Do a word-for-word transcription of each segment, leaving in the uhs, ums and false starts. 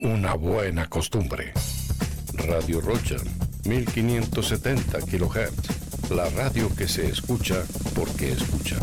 Una buena costumbre. Radio Rocha, mil quinientos setenta kilohertz. La radio que se escucha porque escucha.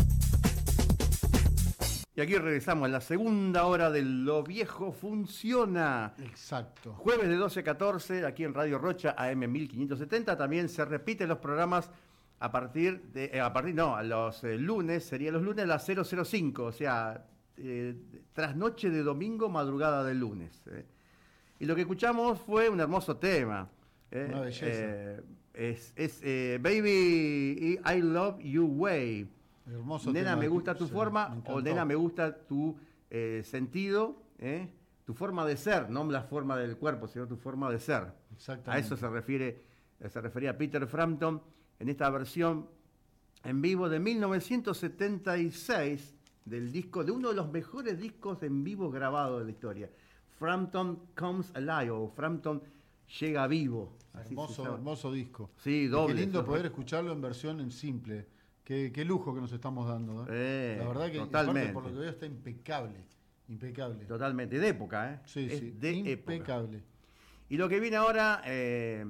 Y aquí regresamos a la segunda hora de Lo Viejo Funciona. Exacto. Jueves de doce a catorce, aquí en Radio Rocha, A M mil quinientos setenta. También se repiten los programas a partir de, eh, a partir, no, a los eh, lunes, sería los lunes a las cero cero cinco, o sea, eh, trasnoche de domingo, madrugada del lunes. Eh. Y lo que escuchamos fue un hermoso tema. Eh, Una belleza. Eh, es es eh, Baby, I Love You Way. Hermoso Nena, tema. me gusta tu Sí, forma, me o encantó. nena, me gusta tu eh, sentido, eh, tu forma de ser, no la forma del cuerpo, sino tu forma de ser. Exactamente. A eso se refiere, se refería Peter Frampton en esta versión en vivo de mil novecientos setenta y seis del disco, de uno de los mejores discos en vivo grabados de la historia. Frampton Comes Alive, o Frampton Llega Vivo. Así se Hermoso, llama. hermoso disco. Sí, Y doble. Qué lindo eso poder re- escucharlo en versión en simple. Qué, qué lujo que nos estamos dando. ¿eh? Eh, La verdad que totalmente. aparte, por lo que veo está impecable. Impecable. Totalmente, de época, ¿eh? Sí, Es sí. de época. impecable. Y lo que viene ahora eh,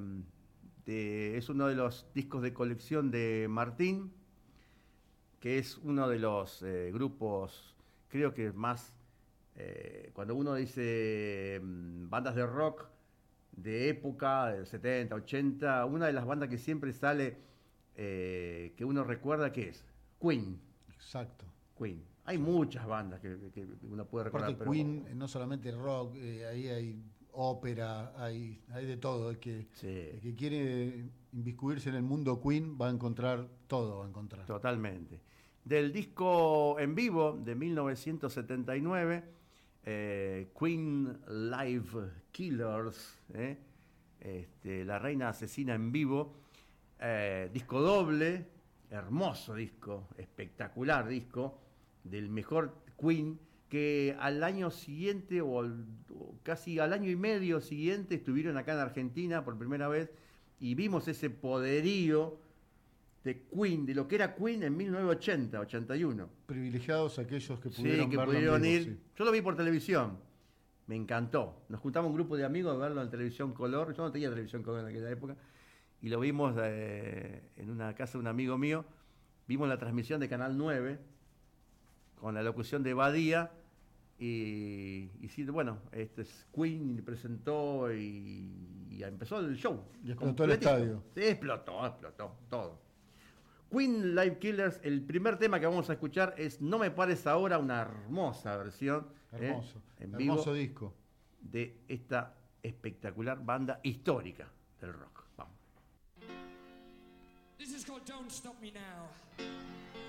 de- es uno de los discos de colección de Martín, que es uno de los eh, grupos, creo que más, eh, cuando uno dice mm, bandas de rock de época, del setenta, ochenta, una de las bandas que siempre sale, eh, que uno recuerda que es Queen. Exacto. Queen. Hay muchas bandas que, que uno puede recordar. Aparte pero- Queen, eh, no solamente rock, eh, ahí hay ópera, hay, hay de todo. El que, Sí. el que quiere inmiscuirse en el mundo Queen va a encontrar todo, va a encontrar. Totalmente. Del disco en vivo de mil novecientos setenta y nueve, eh, Queen Live Killers, eh, este, La Reina Asesina en vivo, eh, disco doble, hermoso disco, espectacular disco, del mejor Queen, que al año siguiente, o, al- o casi al año y medio siguiente, estuvieron acá en Argentina por primera vez, y vimos ese poderío de Queen, de lo que era Queen en mil novecientos ochenta, ochenta y uno. Privilegiados aquellos que Sí, pudieron que verlo en pudieron vivo, ir. sí. Yo lo vi por televisión. Me encantó. Nos juntamos un grupo de amigos a verlo en televisión color. Yo no tenía televisión color en aquella época. Y lo vimos eh, en una casa de un amigo mío. Vimos la transmisión de Canal nueve con la locución de Badía. Y, y sí, bueno, este es Queen y presentó y, y empezó el show. Y explotó el Completito. estadio. Sí, explotó, explotó, todo. Queen Live Killers, el primer tema que vamos a escuchar es No me pares ahora, una hermosa versión, ¿eh? Hermoso. En vivo, Hermoso disco. de esta espectacular banda histórica del rock. Vamos. This is called Don't Stop Me Now.